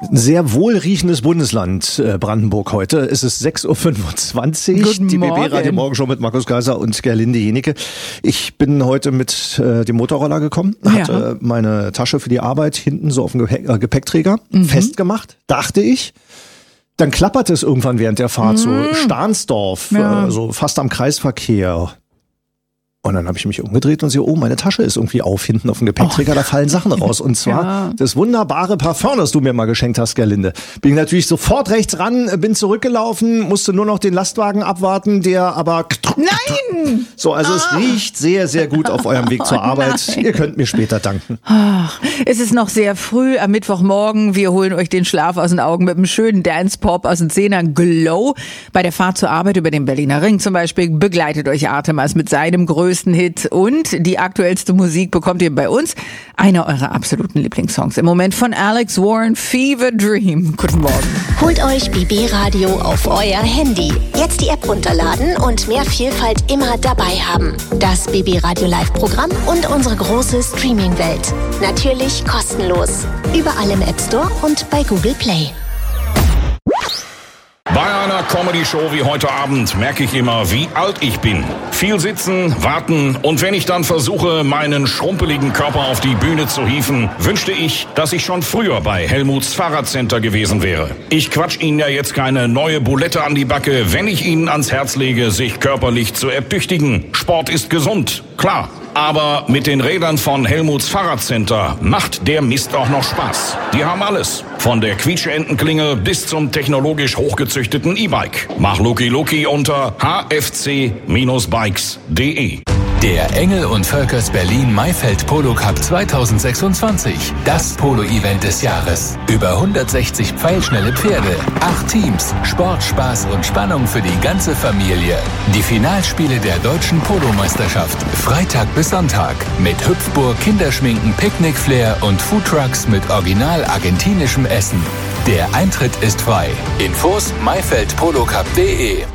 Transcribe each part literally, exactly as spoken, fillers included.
Ein sehr wohlriechendes Bundesland, äh, Brandenburg heute. Es ist sechs Uhr fünfundzwanzig. Guten die B Morgen. B Radio Morgenshow mit Markus Geiser und Gerlinde Jenicke. Ich bin heute mit äh, dem Motorroller gekommen, Ja. hatte meine Tasche für die Arbeit hinten so auf dem Gepäck, äh, Gepäckträger Mhm. festgemacht, dachte ich. Dann klapperte es irgendwann während der Fahrt, so Stahnsdorf, Ja. äh, so fast am Kreisverkehr. Und dann habe ich mich umgedreht und sehe, oh, meine Tasche ist irgendwie auf, hinten auf dem Gepäckträger, da fallen Sachen raus. Und zwar Ja. das wunderbare Parfum, das du mir mal geschenkt hast, Gerlinde. Bin ich natürlich sofort rechts ran, bin zurückgelaufen, musste nur noch den Lastwagen abwarten, der aber... Nein! So, also es riecht sehr, sehr gut auf eurem Weg zur Arbeit. nein. Ihr könnt mir später danken. Ach, es ist noch sehr früh am Mittwochmorgen. Wir holen euch den Schlaf aus den Augen mit einem schönen Dance-Pop aus den Zehnern Glow. Bei der Fahrt zur Arbeit über den Berliner Ring zum Beispiel begleitet euch Artemas mit seinem größten Hit. Und die aktuellste Musik bekommt ihr bei uns. Einer eurer absoluten Lieblingssongs im Moment von Alex Warren, Fever Dream. Guten Morgen. Holt euch B B Radio auf euer Handy. Jetzt die App runterladen und mehr Vielfalt immer dabei haben. Das B B Radio Live-Programm und unsere große Streaming-Welt. Natürlich kostenlos. Überall im App Store und bei Google Play. Bei einer Comedy-Show wie heute Abend merke ich immer, wie alt ich bin. Viel sitzen, warten und wenn ich dann versuche, meinen schrumpeligen Körper auf die Bühne zu hieven, wünschte ich, dass ich schon früher bei Helmuts Fahrradcenter gewesen wäre. Ich quatsch Ihnen ja jetzt keine neue Bulette an die Backe, wenn ich Ihnen ans Herz lege, sich körperlich zu ertüchtigen. Sport ist gesund, klar. Aber mit den Rädern von Helmuts Fahrradcenter macht der Mist auch noch Spaß. Die haben alles. Von der Quietsche-Entenklingel bis zum technologisch hochgezüchteten E-Bike. Mach Luki Luki unter h f c Bindestrich bikes punkt d e. Der Engel und Völkers Berlin Maifeld Polo Cup zweitausendsechsundzwanzig. Das Polo-Event des Jahres. Über hundertsechzig pfeilschnelle Pferde, acht Teams, Sport, Spaß und Spannung für die ganze Familie. Die Finalspiele der deutschen Polomeisterschaft. Freitag bis Sonntag. Mit Hüpfburg, Kinderschminken, Picknickflair und Foodtrucks mit original argentinischem Essen. Der Eintritt ist frei. Infos maifeld polo cup punkt d e.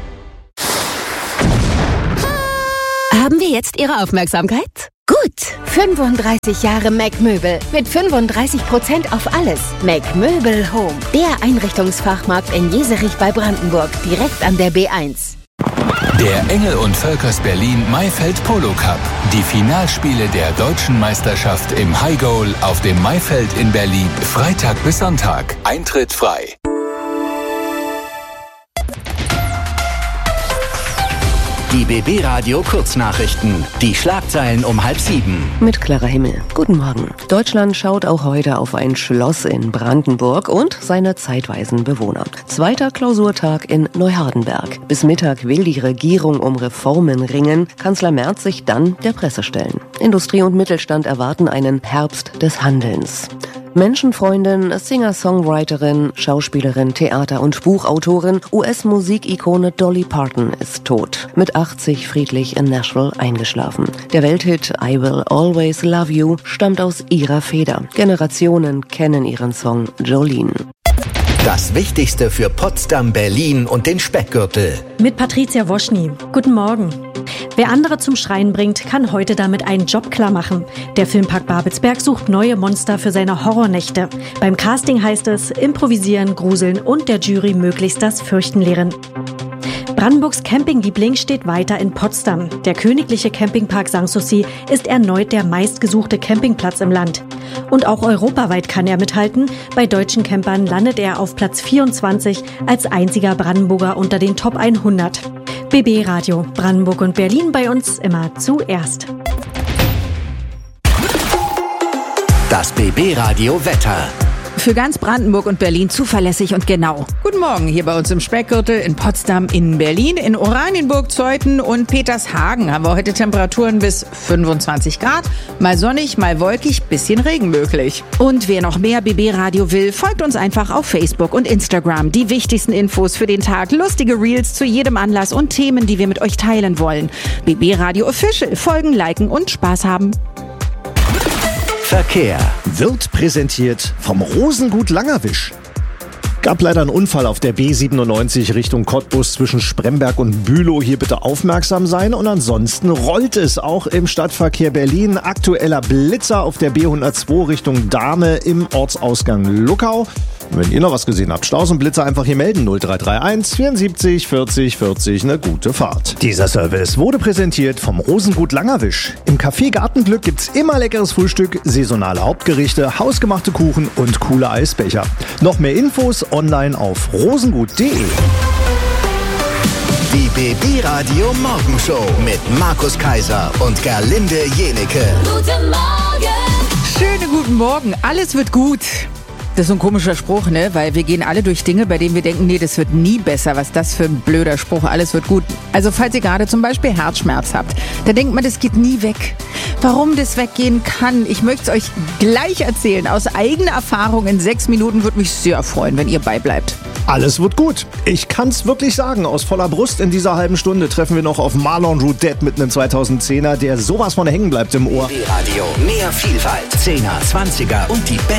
Haben wir jetzt Ihre Aufmerksamkeit? Gut, fünfunddreißig Jahre Mac Möbel mit fünfunddreißig Prozent auf alles. Mac Möbel Home, der Einrichtungsfachmarkt in Jeserich bei Brandenburg, direkt an der B eins. Der Engel und Völkers Berlin Maifeld Polo Cup. Die Finalspiele der deutschen Meisterschaft im High Goal auf dem Maifeld in Berlin. Freitag bis Sonntag. Eintritt frei. Die B B Radio Kurznachrichten. Die Schlagzeilen um halb sieben. Mit Clara Himmel. Guten Morgen. Deutschland schaut auch heute auf ein Schloss in Brandenburg und seine zeitweisen Bewohner. Zweiter Klausurtag in Neuhardenberg. Bis Mittag will die Regierung um Reformen ringen. Kanzler Merz sich dann der Presse stellen. Industrie und Mittelstand erwarten einen Herbst des Handelns. Menschenfreundin, Singer-Songwriterin, Schauspielerin, Theater- und Buchautorin, U S-Musikikone Dolly Parton ist tot. Mit achtzig friedlich in Nashville eingeschlafen. Der Welthit I Will Always Love You stammt aus ihrer Feder. Generationen kennen ihren Song Jolene. Das Wichtigste für Potsdam, Berlin und den Speckgürtel. Mit Patricia Woschny. Guten Morgen. Wer andere zum Schreien bringt, kann heute damit einen Job klar machen. Der Filmpark Babelsberg sucht neue Monster für seine Horrornächte. Beim Casting heißt es, improvisieren, gruseln und der Jury möglichst das Fürchten lehren. Brandenburgs Campingliebling steht weiter in Potsdam. Der königliche Campingpark Sanssouci ist erneut der meistgesuchte Campingplatz im Land. Und auch europaweit kann er mithalten. Bei deutschen Campern landet er auf Platz vierundzwanzig als einziger Brandenburger unter den Top hundert. B B Radio, Brandenburg und Berlin bei uns immer zuerst. Das B B Radio Wetter. Für ganz Brandenburg und Berlin zuverlässig und genau. Guten Morgen hier bei uns im Speckgürtel, in Potsdam, in Berlin, in Oranienburg, Zeuthen und Petershagen haben wir heute Temperaturen bis fünfundzwanzig Grad. Mal sonnig, mal wolkig, bisschen Regen möglich. Und wer noch mehr B B Radio will, folgt uns einfach auf Facebook und Instagram. Die wichtigsten Infos für den Tag, lustige Reels zu jedem Anlass und Themen, die wir mit euch teilen wollen. B B Radio Official, folgen, liken und Spaß haben. Verkehr Wird präsentiert vom Rosengut Langerwisch. Gab leider einen Unfall auf der B siebenundneunzig Richtung Cottbus zwischen Spremberg und Bülow. Hier bitte aufmerksam sein. Und ansonsten rollt es auch im Stadtverkehr Berlin. Aktueller Blitzer auf der B hundertzwei Richtung Dahme im Ortsausgang Luckau. Wenn ihr noch was gesehen habt, Staus und Blitze einfach hier melden. null drei drei eins vierundsiebzig vierzig vierzig, eine gute Fahrt. Dieser Service wurde präsentiert vom Rosengut Langerwisch. Im Café Gartenglück gibt's immer leckeres Frühstück, saisonale Hauptgerichte, hausgemachte Kuchen und coole Eisbecher. Noch mehr Infos online auf rosengut punkt de. Die B B Radio Morgenshow mit Markus Kaiser und Gerlinde Jenecke. Guten Morgen! Schönen guten Morgen, alles wird gut. Das ist so ein komischer Spruch, ne? Weil wir gehen alle durch Dinge, bei denen wir denken, nee, das wird nie besser. Was ist das für ein blöder Spruch? Alles wird gut. Also falls ihr gerade zum Beispiel Herzschmerz habt, dann denkt man, das geht nie weg. Warum das weggehen kann, ich möchte es euch gleich erzählen. Aus eigener Erfahrung in sechs Minuten würde mich sehr freuen, wenn ihr beibleibt. Alles wird gut. Ich kann's wirklich sagen. Aus voller Brust in dieser halben Stunde treffen wir noch auf Marlon Roudet mit einem zweitausendzehner, der sowas von hängen bleibt im Ohr. B B Radio, mehr Vielfalt, Zehner, Zwanziger und die besten